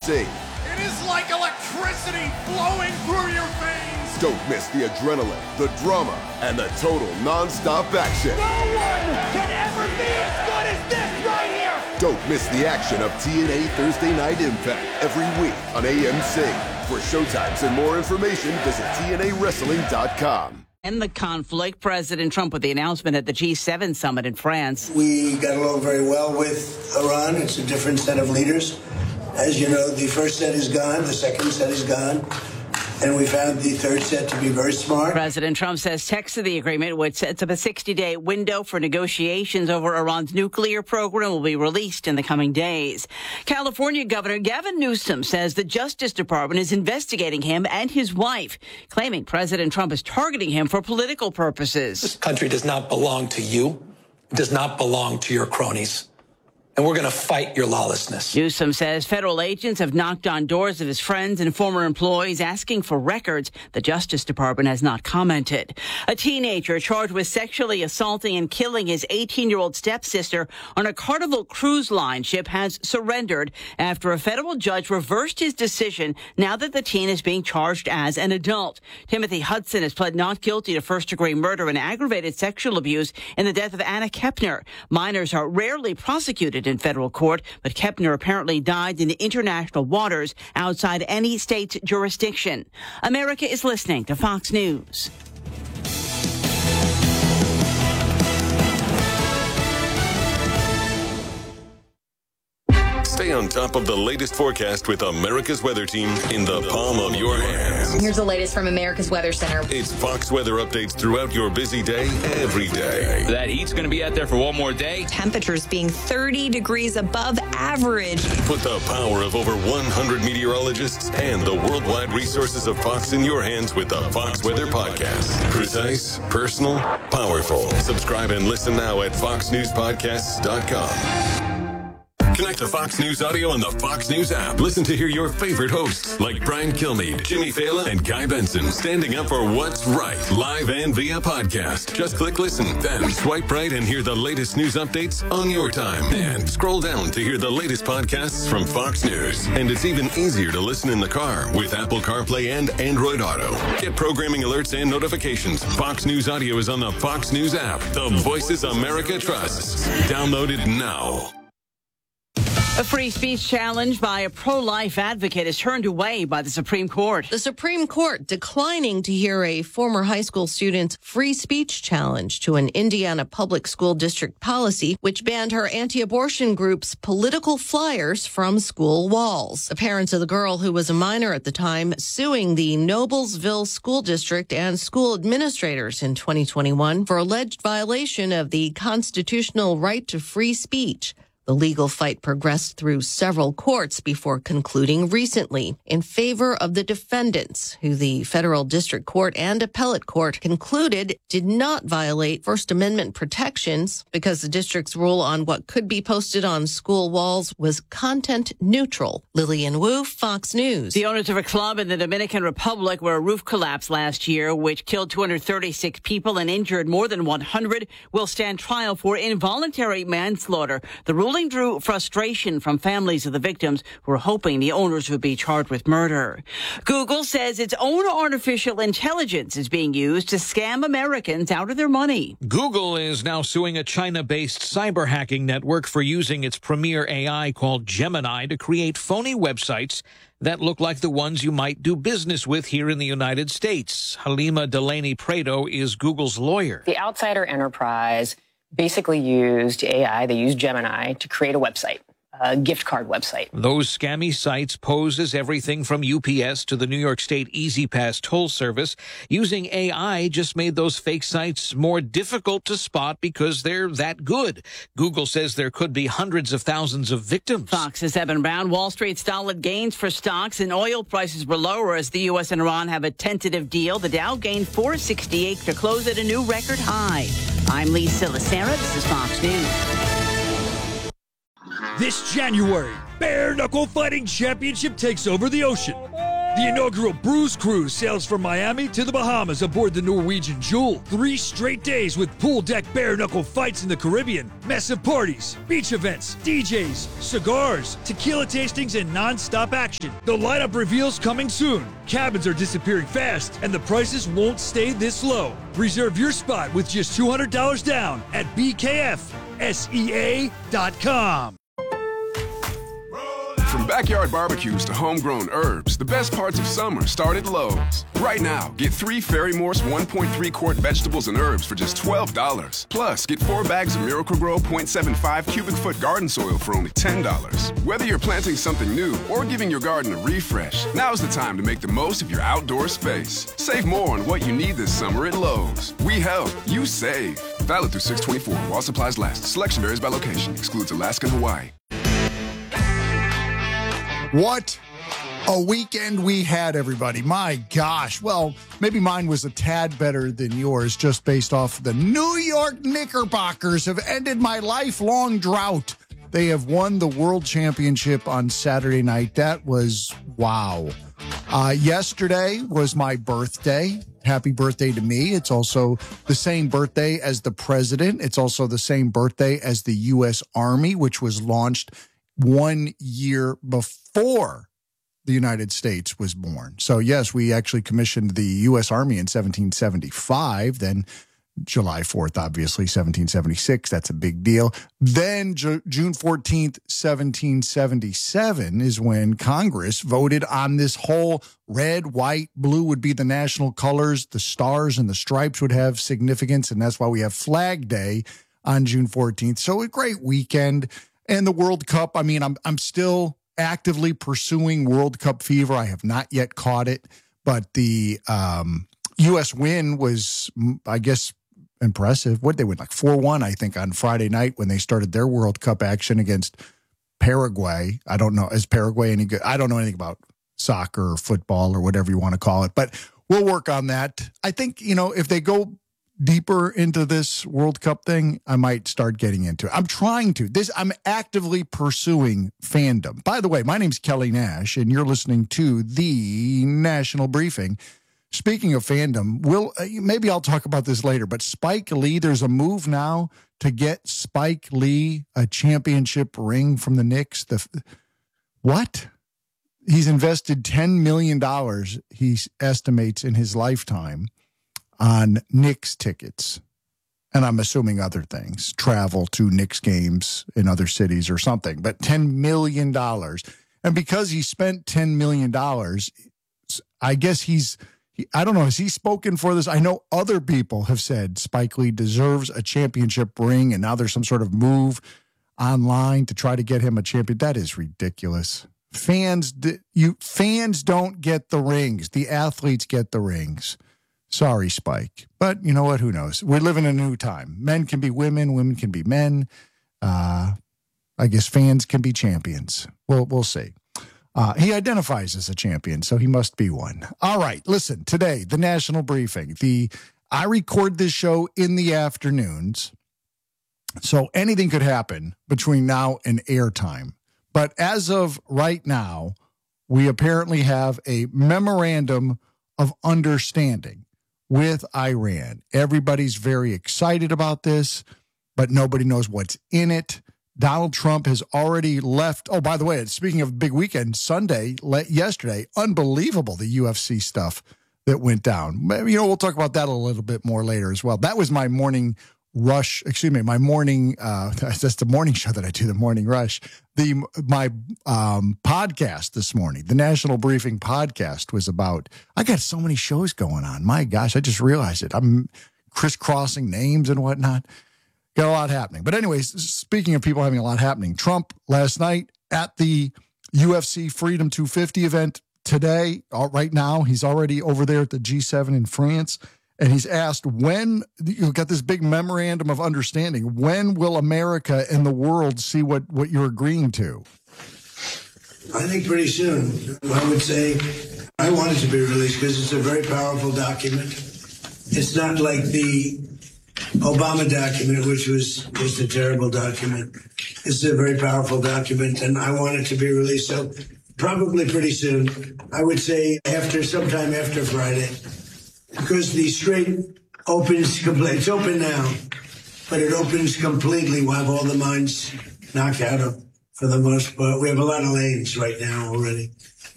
AMC. It is like electricity flowing through your veins. Don't miss the adrenaline, the drama, and the total non-stop action. No one can ever be as good as this right here. Don't miss the action of TNA Thursday Night Impact every week on AMC. For showtimes and more information, visit TNAWrestling.com. And the conflict, President Trump with the announcement at the G7 summit in France. We got along very well with Iran. It's a different set of leaders. As you know, the first set is gone, the second set is gone, and we found the third set to be very smart. President Trump says text of the agreement, which sets up a 60-day window for negotiations over Iran's nuclear program, will be released in the coming days. California Governor Gavin Newsom says the Justice Department is investigating him and his wife, claiming President Trump is targeting him for political purposes. This country does not belong to you. It does not belong to your cronies. And we're going to fight your lawlessness. Newsom says federal agents have knocked on doors of his friends and former employees asking for records. The Justice Department has not commented. A teenager charged with sexually assaulting and killing his 18-year-old stepsister on a Carnival Cruise Line ship has surrendered after a federal judge reversed his decision now that the teen is being charged as an adult. Timothy Hudson has pled not guilty to first-degree murder and aggravated sexual abuse in the death of Anna Kepner. Minors are rarely prosecuted in federal court, but Kepner apparently died in international waters outside any state's jurisdiction. America is listening to Fox News. Stay on top of the latest forecast with America's Weather Team in the palm of your hands. Here's the latest from America's Weather Center. It's Fox weather updates throughout your busy day, every day. That heat's going to be out there for one more day. Temperatures being 30 degrees above average. Put the power of over 100 meteorologists and the worldwide resources of Fox in your hands with the Fox Weather Podcast. Precise, personal, powerful. Subscribe and listen now at foxnewspodcasts.com. Connect to Fox News Audio on the Fox News app. Listen to hear your favorite hosts like Brian Kilmeade, Jimmy Fallon, and Guy Benson standing up for what's right, live and via podcast. Just click listen, then swipe right and hear the latest news updates on your time. And scroll down to hear the latest podcasts from Fox News. And it's even easier to listen in the car with Apple CarPlay and Android Auto. Get programming alerts and notifications. Fox News Audio is on the Fox News app. The voices America trusts. Download it now. A free speech challenge by a pro-life advocate is turned away by the Supreme Court. The Supreme Court declining to hear a former high school student's free speech challenge to an Indiana public school district policy which banned her anti-abortion group's political flyers from school walls. The parents of the girl, who was a minor at the time, suing the Noblesville School District and school administrators in 2021 for alleged violation of the constitutional right to free speech. The legal fight progressed through several courts before concluding recently in favor of the defendants, who the federal district court and appellate court concluded did not violate First Amendment protections because the district's rule on what could be posted on school walls was content neutral. Lillian Wu, Fox News. The owners of a club in the Dominican Republic where a roof collapsed last year, which killed 236 people and injured more than 100, will stand trial for involuntary manslaughter. The ruling drew frustration from families of the victims who were hoping the owners would be charged with murder. Google says its own artificial intelligence is being used to scam Americans out of their money. Google is now suing a China-based cyber hacking network for using its premier AI called Gemini to create phony websites that look like the ones you might do business with here in the United States. Halima Delaney Prado is Google's lawyer. The Outsider Enterprise basically used AI, they used Gemini to create a website, a gift card website. Those scammy sites pose as everything from UPS to the New York State Easy Pass toll service. Using AI just made those fake sites more difficult to spot because they're that good. Google says there could be hundreds of thousands of victims. Fox's Evan Brown. Wall Street's solid gains for stocks and oil prices were lower as the U.S. and Iran have a tentative deal. The Dow gained 468 to close at a new record high. I'm Lee Silasera. This is Fox News. This January, Bare Knuckle Fighting Championship takes over the ocean. The inaugural Bruise Cruise sails from Miami to the Bahamas aboard the Norwegian Jewel. 3 straight days with pool deck bare-knuckle fights in the Caribbean, massive parties, beach events, DJs, cigars, tequila tastings, and non-stop action. The lineup reveals coming soon. Cabins are disappearing fast, and the prices won't stay this low. Reserve your spot with just $200 down at BKFSEA.com. From backyard barbecues to homegrown herbs, the best parts of summer start at Lowe's. Right now, get 3 Ferry-Morse 1.3-quart vegetables and herbs for just $12. Plus, get 4 bags of Miracle-Gro 0.75 cubic foot garden soil for only $10. Whether you're planting something new or giving your garden a refresh, now's the time to make the most of your outdoor space. Save more on what you need this summer at Lowe's. We help, you save. Valid through 6/24 while supplies last. Selection varies by location. Excludes Alaska and Hawaii. What a weekend we had, everybody. My gosh. Well, maybe mine was a tad better than yours just based off the New York Knickerbockers have ended my lifelong drought. They have won the World Championship on Saturday night. That was wow. Yesterday was my birthday. Happy birthday to me. It's also the same birthday as the president. It's also the same birthday as the U.S. Army, which was launched 1 year before the United States was born. So, yes, we actually commissioned the U.S. Army in 1775. Then July 4th, obviously, 1776. That's a big deal. Then June 14th, 1777 is when Congress voted on this whole red, white, blue would be the national colors. The stars and the stripes would have significance, and that's why we have Flag Day on June 14th. So a great weekend. And the World Cup, I mean, I'm still actively pursuing World Cup fever. I have not yet caught it, but the U.S. win was, I guess, impressive. What, they win like 4-1, I think, on Friday night when they started their World Cup action against Paraguay. I don't know. Is Paraguay any good? I don't know anything about soccer or football or whatever you want to call it, but we'll work on that. I think, if they go deeper into this World Cup thing, I might start getting into it. I'm trying to. I'm actively pursuing fandom. By the way, my name's Kelly Nash, and you're listening to the National Briefing. Speaking of fandom, maybe I'll talk about this later, but Spike Lee, there's a move now to get Spike Lee a championship ring from the Knicks. What? He's invested $10 million, he estimates, in his lifetime on Knicks tickets, and I'm assuming other things, travel to Knicks games in other cities or something, but $10 million. And because he spent $10 million, I guess I don't know, has he spoken for this? I know other people have said Spike Lee deserves a championship ring, and now there's some sort of move online to try to get him a champion. That is ridiculous. Fans don't get the rings. The athletes get the rings. Sorry, Spike. But you know what? Who knows? We live in a new time. Men can be women. Women can be men. I guess fans can be champions. We'll see. He identifies as a champion, so he must be one. All right. Listen, today, the National Briefing. I record this show in the afternoons, so anything could happen between now and airtime. But as of right now, we apparently have a memorandum of understanding with Iran. Everybody's very excited about this, but nobody knows what's in it. Donald Trump has already left. Oh, by the way, speaking of big weekend, yesterday, unbelievable, the UFC stuff that went down. We'll talk about that a little bit more later as well. That was my morning rush, that's the morning show that I do, the morning rush. My podcast this morning, the National Briefing podcast, was about, I got so many shows going on. My gosh, I just realized it. I'm crisscrossing names and whatnot. Got a lot happening. But anyways, speaking of people having a lot happening, Trump last night at the UFC Freedom 250 event today, right now, he's already over there at the G7 in France. And he's asked, when you've got this big memorandum of understanding, when will America and the world see what you're agreeing to? I think pretty soon. I would say I want it to be released because it's a very powerful document. It's not like the Obama document, which was just a terrible document. It's a very powerful document, and I want it to be released. So Probably pretty soon. I would say sometime after Friday, because the strait opens completely. It's open now, but it opens completely. We'll have all the mines knocked out for the most part. We have a lot of lanes right now already.